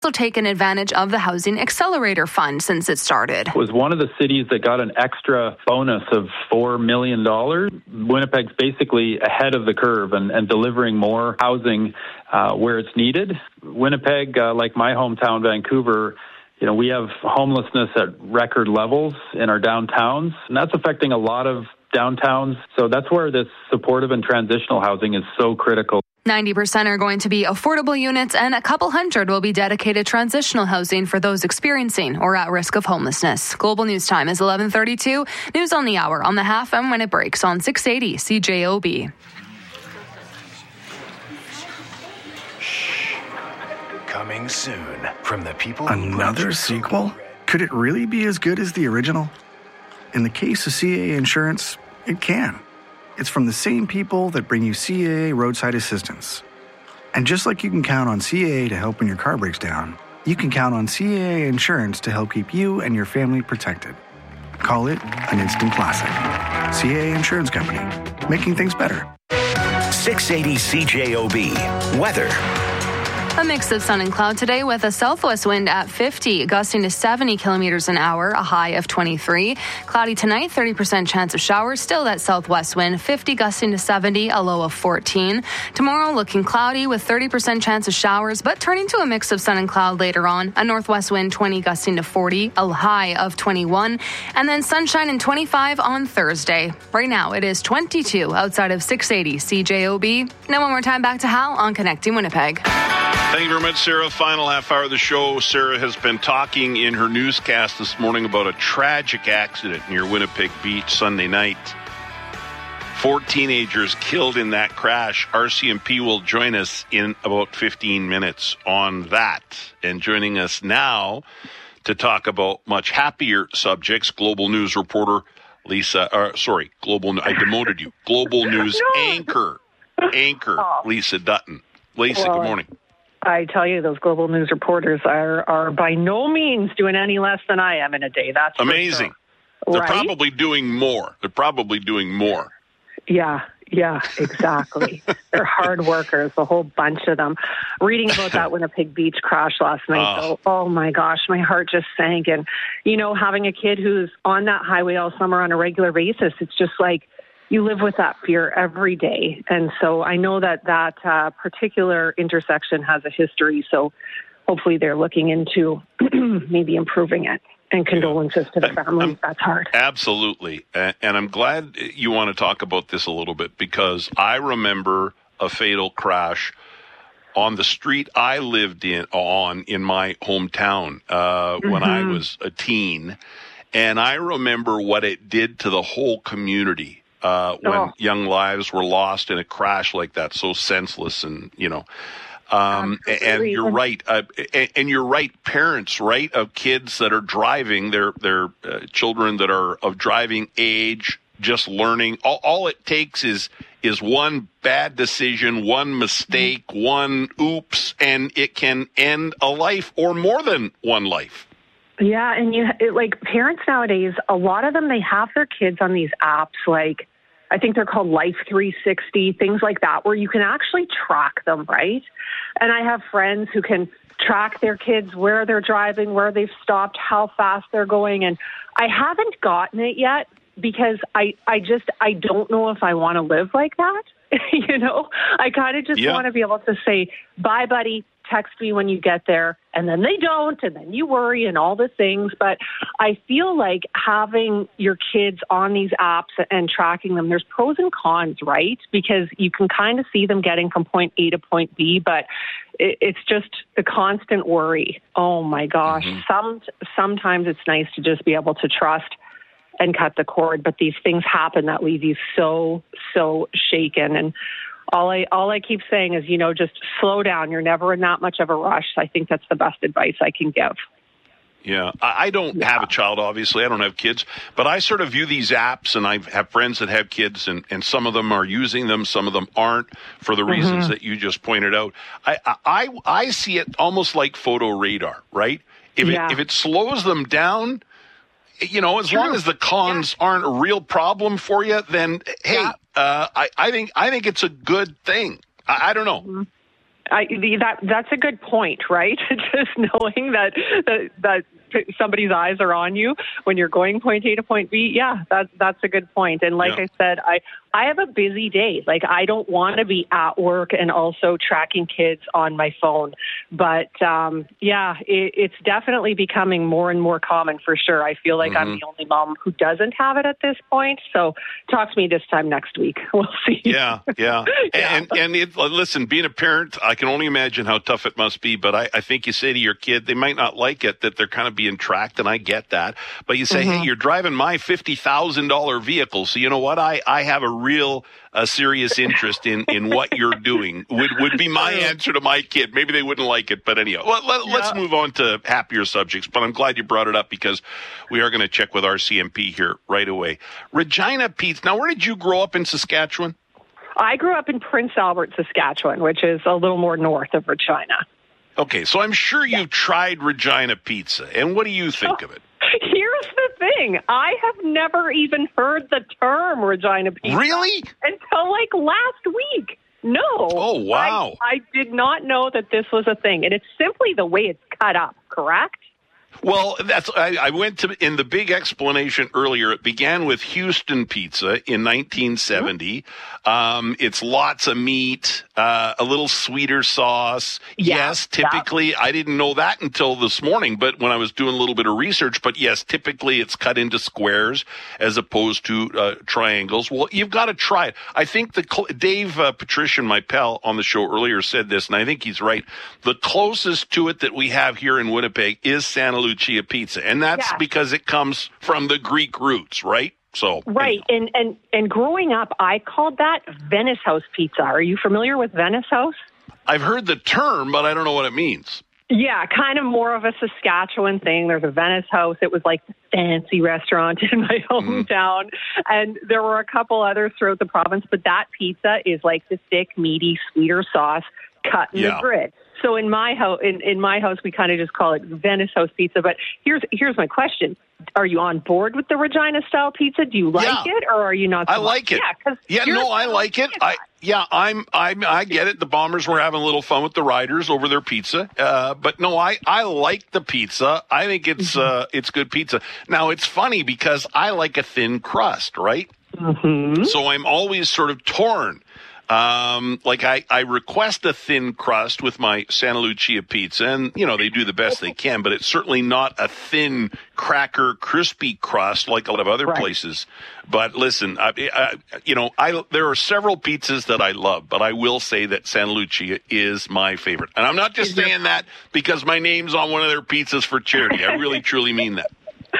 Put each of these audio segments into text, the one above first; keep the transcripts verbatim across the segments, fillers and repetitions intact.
also taken advantage of the Housing Accelerator Fund since it started. It was one of the cities that got an extra bonus of four million dollars. Winnipeg's basically ahead of the curve and, and delivering more housing uh, where it's needed. Winnipeg, uh, like my hometown, Vancouver, you know, we have homelessness at record levels in our downtowns, and that's affecting a lot of downtowns. So that's where this supportive and transitional housing is so critical. ninety percent are going to be affordable units, and a couple hundred will be dedicated transitional housing for those experiencing or at risk of homelessness. Global News Time is eleven thirty-two. News on the hour on the half and when it breaks on six eighty C J O B. Coming soon from the people. Another sequel? Could it really be as good as the original? In the case of C A A Insurance, it can. It's from the same people that bring you C A A Roadside Assistance. And just like you can count on C A A to help when your car breaks down, you can count on C A A Insurance to help keep you and your family protected. Call it an instant classic. C A A Insurance Company, making things better. six eighty C J O B. Weather. A mix of sun and cloud today with a southwest wind at fifty, gusting to seventy kilometers an hour, a high of twenty-three. Cloudy tonight, thirty percent chance of showers, still that southwest wind, fifty gusting to seventy, a low of fourteen. Tomorrow looking cloudy with thirty percent chance of showers, but turning to a mix of sun and cloud later on. A northwest wind, twenty gusting to forty, a high of twenty-one. And then sunshine and twenty-five on Thursday. Right now it is twenty-two outside of six eighty C J O B. Now one more time back to Hal on Connecting Winnipeg. Thank you very much, Sarah. Final half hour of the show. Sarah has been talking in her newscast this morning about a tragic accident near Winnipeg Beach Sunday night. Four teenagers killed in that crash. R C M P will join us in about fifteen minutes on that. And joining us now to talk about much happier subjects, Global News reporter Lisa, uh, sorry, Global, I demoted you. Global News no. anchor, anchor oh. Lisa Dutton. Lisa, well, good morning. I tell you, those Global News reporters are, are by no means doing any less than I am in a day. That's amazing. Sure. They're right? probably doing more. They're probably doing more. Yeah, yeah, exactly. They're hard workers, a whole bunch of them. Reading about that Winnipeg Beach crash last night, oh. though, oh my gosh, my heart just sank. And, you know, having a kid who's on that highway all summer on a regular basis, it's just like, you live with that fear every day. And so I know that that uh, particular intersection has a history. So hopefully they're looking into maybe improving it. And condolences yeah. to the family. Um, That's hard. Absolutely. And I'm glad you want to talk about this a little bit, because I remember a fatal crash on the street I lived in on in my hometown uh, mm-hmm. when I was a teen. And I remember what it did to the whole community. Uh, when oh. young lives were lost in a crash like that, so senseless, and you know, um, and you're right, uh, and, and you're right, parents, right, of kids that are driving, their their uh, children that are of driving age, just learning. All, all it takes is is one bad decision, one mistake, mm-hmm. one oops, and it can end a life or more than one life. Yeah, and you it, like parents nowadays, a lot of them, they have their kids on these apps like, I think they're called Life three sixty, things like that, where you can actually track them, right? And I have friends who can track their kids, where they're driving, where they've stopped, how fast they're going. And I haven't gotten it yet because I, I just, I don't know if I want to live like that. You know, I kind of just yeah. want to be able to say, bye, buddy. Text me when you get there, and then they don't, and then you worry and all the things. But I feel like having your kids on these apps and tracking them, there's pros and cons, right? Because you can kind of see them getting from point A to point B, but it, it's just the constant worry. Oh my gosh. Mm-hmm. Some sometimes it's nice to just be able to trust and cut the cord, but these things happen that leave you so, so shaken. And All I all I keep saying is, you know, just slow down. You're never in that much of a rush. I think that's the best advice I can give. Yeah, I don't yeah. have a child, obviously. I don't have kids. But I sort of view these apps, and I have friends that have kids, and, and some of them are using them. Some of them aren't, for the reasons mm-hmm. that you just pointed out. I, I, I see it almost like photo radar, right? If, yeah. it, if it slows them down, you know, as True. long as the cons yeah. aren't a real problem for you, then, hey, yeah. uh, I, I think I think it's a good thing. I, I don't know. Mm-hmm. I, the, that that's a good point, right? Just knowing that, that that somebody's eyes are on you when you're going point A to point B. Yeah, that's that's a good point. And like yeah. I said, I I have a busy day. Like I don't want to be at work and also tracking kids on my phone. But um, yeah, it, it's definitely becoming more and more common for sure. I feel like mm-hmm. I'm the only mom who doesn't have it at this point. So talk to me this time next week. We'll see. Yeah, yeah. yeah. And and it, listen, being a parent, I can only imagine how tough it must be. But I, I think you say to your kid, they might not like it that they're kind of being tracked, and I get that. But you say, mm-hmm. hey, you're driving my fifty thousand dollars vehicle, so you know what? I, I have a real uh, serious interest in, in what you're doing, would would be my answer to my kid. Maybe they wouldn't like it, but anyhow. Well, let, yeah. let's move on to happier subjects, but I'm glad you brought it up because we are going to check with R C M P here right away. Regina Pizza. Now, where did you grow up in Saskatchewan? I grew up in Prince Albert, Saskatchewan, which is a little more north of Regina. Okay, so I'm sure you've yeah. tried Regina Pizza, and what do you think oh, of it? Here's the thing. I have never even heard the term Regina Pizza. Really? Until, like, last week. No. Oh, wow. I, I did not know that this was a thing, and it's simply the way it's cut up, correct? Well, that's I, I went to in the big explanation earlier. It began with Houston Pizza in nineteen seventy. Mm-hmm. Um, it's lots of meat, uh, a little sweeter sauce. Yeah, yes, typically I didn't know that until this morning, but when I was doing a little bit of research. But yes, typically it's cut into squares as opposed to uh, triangles. Well, you've got to try it. I think the Dave uh, Patrician, my pal on the show earlier, said this, and I think he's right. The closest to it that we have here in Winnipeg is Santa Lucia Pizza, and that's yeah. because it comes from the Greek roots, right? So right, anyhow. and and and growing up, I called that Venice House Pizza. Are you familiar with Venice House? I've heard the term, but I don't know what it means. Yeah, kind of more of a Saskatchewan thing. There's a Venice House. It was like the fancy restaurant in my hometown, mm. and there were a couple others throughout the province. But that pizza is like the thick, meaty, sweeter sauce cut in yeah. the grid. So in my house, in, in my house, we kind of just call it Venice House Pizza. But here's here's my question: are you on board with the Regina style pizza? Do you like yeah. it, or are you not? So I like much? it. Yeah, yeah no, I like it. I yeah, I'm I'm I get it. The Bombers were having a little fun with the Riders over their pizza, uh, but no, I I like the pizza. I think it's mm-hmm. uh, it's good pizza. Now it's funny because I like a thin crust, right? Mm-hmm. So I'm always sort of torn. Um, like I, I request a thin crust with my Santa Lucia pizza, and, you know, they do the best they can, but it's certainly not a thin cracker, crispy crust like a lot of other right. places. But listen, I, I, you know, I, there are several pizzas that I love, but I will say that Santa Lucia is my favorite. And I'm not just saying that because my name's on one of their pizzas for charity. I really, truly mean that.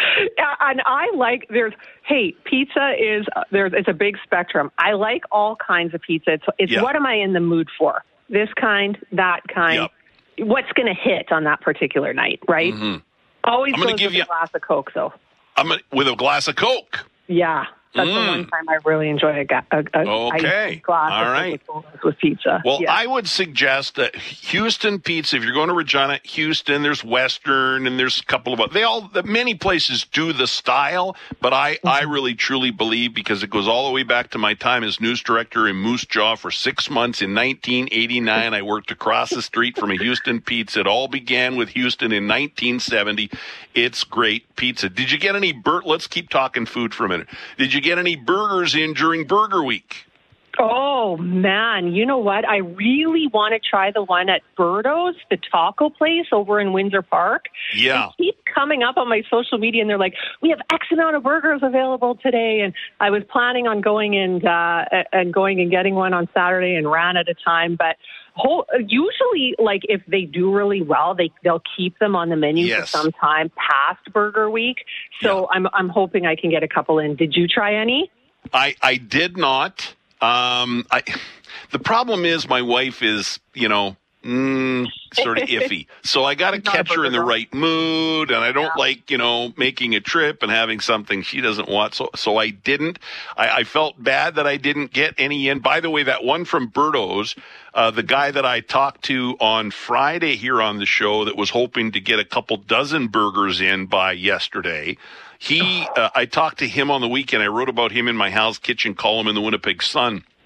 And I like, there's, hey, pizza is, there's, it's a big spectrum. I like all kinds of pizza. It's, it's yeah. what am I in the mood for? This kind, that kind. Yep. What's going to hit on that particular night, right? Mm-hmm. Always I'm goes give with you, a glass of Coke, though. I'm gonna, with a glass of Coke. Yeah. That's mm. the one time I really enjoy a, a, a okay. glass All of right. Coke with pizza. Well, yeah. I would suggest that Houston Pizza, if you're going to Regina, Houston, there's Western, and there's a couple of, they all, many places do the style, but I, mm-hmm. I really truly believe, because it goes all the way back to my time as news director in Moose Jaw for six months in nineteen eighty-nine. I worked across the street from a Houston Pizza. It all began with Houston in nineteen seventy. It's great pizza. Did you get any bur- let's keep talking food for a minute. Did you get any burgers in during Burger Week? Oh, man. You know what? I really want to try the one at Birdo's, the taco place over in Windsor Park. Yeah. They keep coming up on my social media, and they're like, we have X amount of burgers available today. And I was planning on going and uh, and going and getting one on Saturday and ran out of time. But whole, usually, like, if they do really well, they, they'll keep them on the menu yes. for some time past Burger Week. So yeah. I'm I'm hoping I can get a couple in. Did you try any? I, I did not. Um, I, the problem is my wife is, you know, mm, sort of iffy. So I got to catch her in the right mood, and I don't yeah. like, you know, making a trip and having something she doesn't want. So, so I didn't. I, I felt bad that I didn't get any in. By the way, that one from Birdo's, uh, the guy that I talked to on Friday here on the show that was hoping to get a couple dozen burgers in by yesterday, He, uh, I talked to him on the weekend. I wrote about him in my Hell's Kitchen column in the Winnipeg Sun.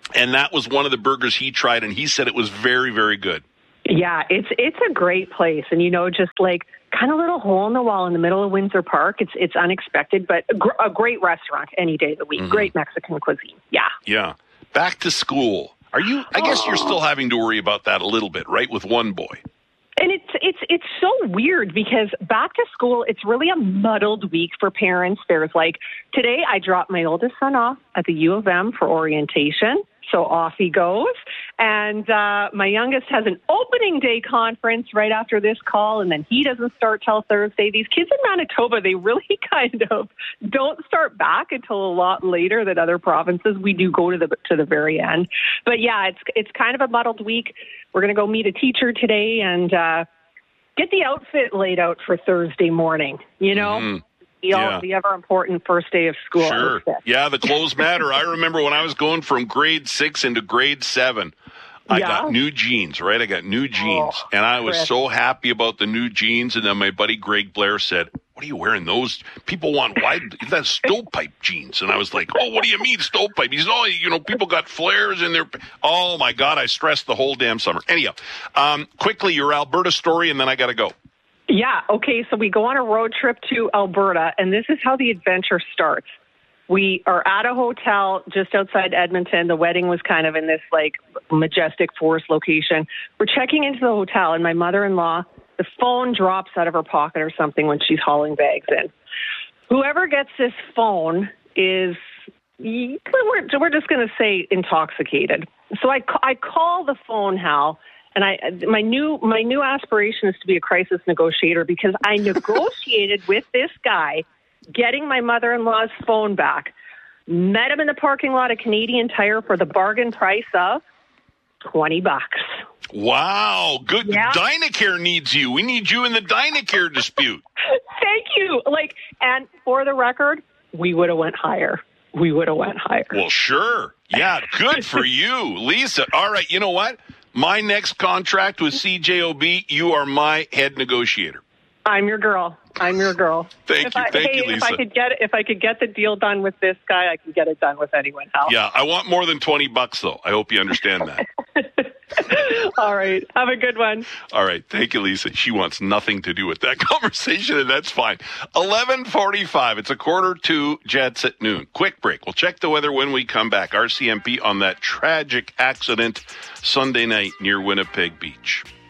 And that was one of the burgers he tried, and he said it was very, very good. Yeah, it's it's a great place. And, you know, just like kind of little hole in the wall in the middle of Windsor Park. It's it's unexpected, but a, gr- a great restaurant any day of the week. Mm-hmm. Great Mexican cuisine. Yeah. Yeah. Back to school. Are you, I guess you're still having to worry about that a little bit, right, with one boy? And it's it's it's so weird because back to school, it's really a muddled week for parents. There's like, today I dropped my oldest son off at the U of M for orientation. So off he goes. And uh, my youngest has an opening day conference right after this call, and then he doesn't start till Thursday. These kids in Manitoba, they really kind of don't start back until a lot later than other provinces. We do go to the to the very end. But yeah, it's it's kind of a muddled week. We're going to go meet a teacher today and uh, get the outfit laid out for Thursday morning, you know? Mm-hmm. The, yeah. the ever-important first day of school. Sure. Yeah, the clothes matter. I remember when I was going from grade six into grade seven, I yeah. got new jeans, right? I got new jeans. Oh, and I was Chris. so happy about the new jeans. And then my buddy Greg Blair said, what are you wearing those? People want wide, that's stovepipe jeans. And I was like, oh, what do you mean stovepipe? He said, oh, you know, people got flares in their, oh my God, I stressed the whole damn summer. Anyhow, um, quickly, your Alberta story, and then I got to go. Yeah, okay, so we go on a road trip to Alberta, and this is how the adventure starts. We are at a hotel just outside Edmonton. The wedding was kind of in this, like, majestic forest location. We're checking into the hotel, and my mother-in-law, the phone drops out of her pocket or something when she's hauling bags in. Whoever gets this phone is, we're, we're just going to say intoxicated. So I, I call the phone, Hal. And I, my new, my new aspiration is to be a crisis negotiator because I negotiated with this guy, getting my mother-in-law's phone back. Met him in the parking lot of Canadian Tire for the bargain price of twenty bucks. Wow, good. Yeah. Dynacare needs you. We need you in the Dynacare dispute. Thank you. Like, and for the record, we would have went higher. We would have went higher. Well, sure. Yeah, good for you, Lisa. All right, you know what? My next contract with C J O B, you are my head negotiator. I'm your girl. I'm your girl. Thank if you. I, Thank hey, you, Lisa. If I could get if I could get the deal done with this guy, I can get it done with anyone else. Yeah, I want more than twenty bucks though. I hope you understand that. All right. Have a good one. All right. Thank you, Lisa. She wants nothing to do with that conversation, and that's fine. eleven forty-five. It's a quarter to Jets at noon. Quick break. We'll check the weather when we come back. R C M P on that tragic accident Sunday night near Winnipeg Beach.